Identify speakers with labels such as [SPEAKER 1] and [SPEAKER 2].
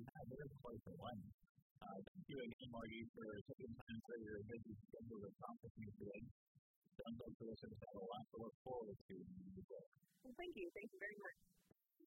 [SPEAKER 1] have. It is quite the one. Thank you again, Margie, for taking time for your busy schedule to talk with me today. Sounds like the listeners have a lot to look forward to in the book.
[SPEAKER 2] Well, thank you. Thank you very much.